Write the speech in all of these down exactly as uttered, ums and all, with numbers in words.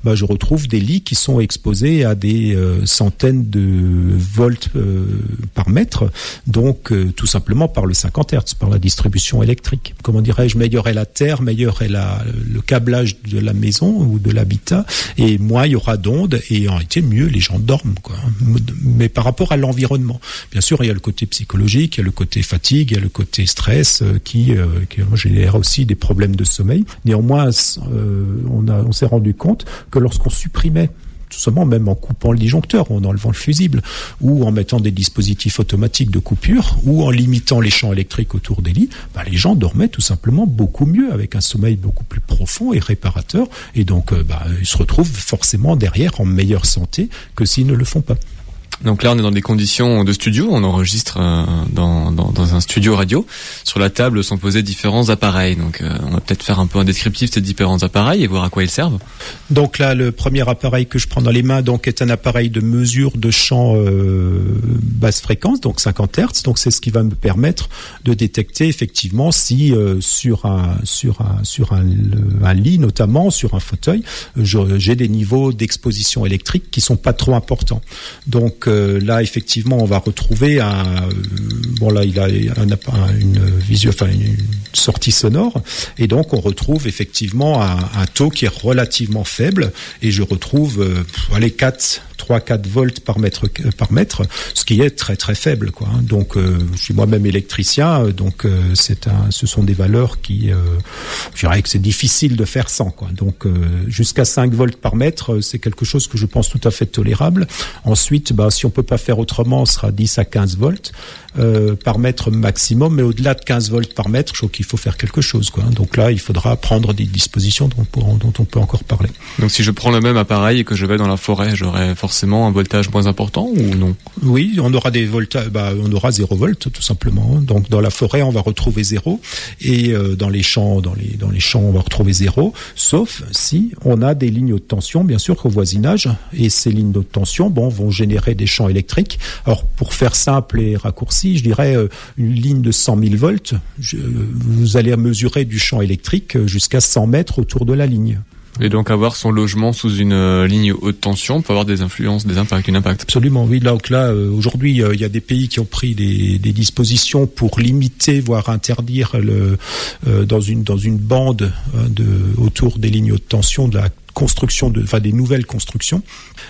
bah, je retrouve des lits qui sont exposés à des euh, centaines de volts euh, par mètre, donc euh, tout simplement par le cinquante hertz, par la distribution électrique. Comment dirais-je, meilleure est la terre, meilleur est la, le câblage de la maison ou de l'habitat, et moins il y aura d'ondes, et en réalité mieux les gens dorment, quoi. Mais par rapport à l'environnement, bien sûr, il y a le côté psychologique, il y a le côté fatigue, il y a le côté stress euh, qui, euh, qui génère aussi des problèmes de sommeil. Néanmoins, euh, on, a, on s'est rendu compte que lorsqu'on supprimait, tout simplement, même en coupant le disjoncteur, en enlevant le fusible, ou en mettant des dispositifs automatiques de coupure, ou en limitant les champs électriques autour des lits, bah, les gens dormaient tout simplement beaucoup mieux, avec un sommeil beaucoup plus profond et réparateur, et donc euh, bah, ils se retrouvent forcément derrière en meilleure santé que s'ils ne le font pas. Donc là, on est dans des conditions de studio, on enregistre euh, dans, dans, dans un studio radio. Sur la table sont posés différents appareils. Donc euh, on va peut-être faire un peu un descriptif de ces différents appareils et voir à quoi ils servent. Donc là, le premier appareil que je prends dans les mains donc, est un appareil de mesure de champ euh, basse fréquence, donc cinquante hertz. Donc c'est ce qui va me permettre de détecter effectivement si euh, sur un sur un sur un, le, un lit notamment, sur un fauteuil, je, j'ai des niveaux d'exposition électrique qui sont pas trop importants. Donc Euh, là, effectivement, on va retrouver un. Euh, bon, là, il a un, un, une visio, enfin une sortie sonore, et donc on retrouve effectivement un, un taux qui est relativement faible, et je retrouve, euh, allez, quatre, trois, quatre volts par mètre euh, par mètre, ce qui est très très faible, quoi. Hein. Donc, euh, je suis moi-même électricien, donc euh, c'est un, ce sont des valeurs qui, euh, je dirais que c'est difficile de faire sans, quoi. Donc, euh, jusqu'à cinq volts par mètre, c'est quelque chose que je pense tout à fait tolérable. Ensuite, bah si on peut pas faire autrement, ce sera dix à quinze volts euh, par mètre maximum, mais au-delà de quinze volts par mètre, je trouve qu'il faut faire quelque chose, quoi. Donc là, il faudra prendre des dispositions dont, dont on peut encore parler. Donc si je prends le même appareil et que je vais dans la forêt, j'aurai forcément un voltage moins important ou non ? Oui, on aura des voltages, bah, on aura zéro volt tout simplement. Donc dans la forêt, on va retrouver zéro, et euh, dans les champs, dans les dans les champs, on va retrouver zéro, sauf si on a des lignes haute tension, bien sûr, au voisinage, et ces lignes haute tension, bon, vont générer des champs électriques. Alors pour faire simple et raccourci, je dirais euh, une ligne de cent mille volts, je, vous allez mesurer du champ électrique jusqu'à cent mètres autour de la ligne. Et donc avoir son logement sous une euh, ligne haute tension peut avoir des influences, des impacts, un impact. Absolument, oui. Là, donc là, euh, aujourd'hui, il euh, y a des pays qui ont pris des, des dispositions pour limiter, voire interdire le euh, dans une dans une bande euh, de autour des lignes haute tension de la construction de, enfin des nouvelles constructions.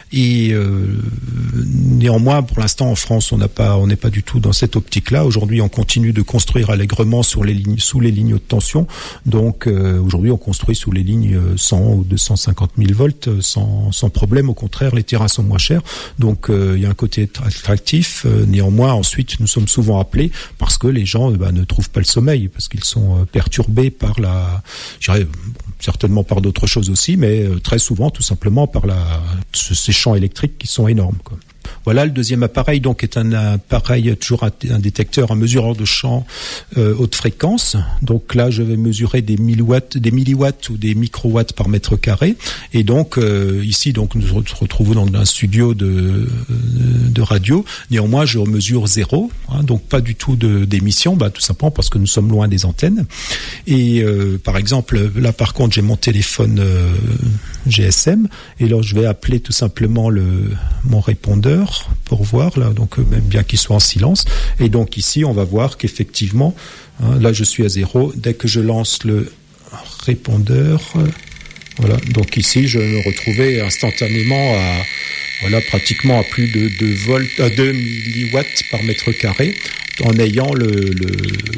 Et euh, néanmoins, pour l'instant, en France, on n'a pas, on n'est pas du tout dans cette optique-là. Aujourd'hui, on continue de construire allègrement sur les lignes, sous les lignes haute tension. Donc, euh, aujourd'hui, on construit sous les lignes cent ou deux cent cinquante mille volts sans, sans problème. Au contraire, les terrains sont moins chers. Donc, euh, il y a un côté attractif. Euh, néanmoins, ensuite, nous sommes souvent appelés parce que les gens, bah, ne trouvent pas le sommeil, parce qu'ils sont euh, perturbés par la, je dirais, bon, certainement par d'autres choses aussi, mais euh, très souvent, tout simplement, par la, ces champs électriques qui sont énormes, quoi. Voilà, le deuxième appareil donc est un appareil, toujours un, un détecteur, un mesureur de champ euh, haute fréquence. Donc là, je vais mesurer des milliwatts, des milliwatts ou des microwatts par mètre carré. Et donc euh, ici, donc nous nous retrouvons dans un studio de, de radio. Néanmoins, je mesure zéro, hein, donc pas du tout de, d'émission, bah, tout simplement parce que nous sommes loin des antennes. Et euh, par exemple, là par contre, j'ai mon téléphone euh, G S M, et là je vais appeler tout simplement le mon répondeur pour voir, là, donc même bien qu'il soit en silence. Et donc ici, on va voir qu'effectivement, hein, là je suis à zéro. Dès que je lance le répondeur, euh, voilà. Donc ici, je me retrouvais instantanément à, voilà, pratiquement à plus de deux volts, à deux milliwatts par mètre carré, en ayant le, le,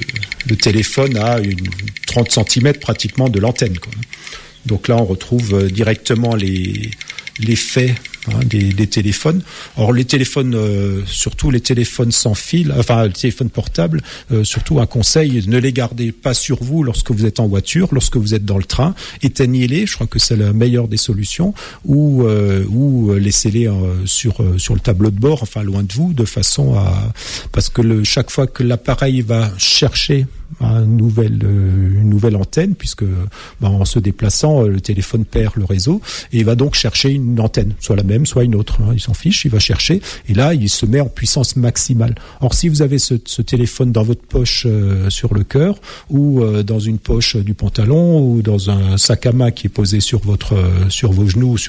le téléphone à une trente centimètres pratiquement de l'antenne, quoi. Donc là, on retrouve directement les l'effet, hein, des, des téléphones. Or, les téléphones, euh, surtout les téléphones sans fil, enfin les téléphones portables, euh, surtout un conseil, ne les gardez pas sur vous lorsque vous êtes en voiture, lorsque vous êtes dans le train. Éteignez-les, je crois que c'est la meilleure des solutions, ou euh, ou laissez-les euh, sur euh, sur le tableau de bord, enfin loin de vous, de façon à, parce que le, chaque fois que l'appareil va chercher une nouvelle, euh, une nouvelle antenne, puisque bah, en se déplaçant, le téléphone perd le réseau, et il va donc chercher une antenne, soit la même, soit une autre, hein, il s'en fiche, il va chercher, et là il se met en puissance maximale. Or si vous avez ce, ce téléphone dans votre poche euh, sur le cœur, ou euh, dans une poche du pantalon, ou dans un sac à main qui est posé sur votre, euh, sur vos genoux, sur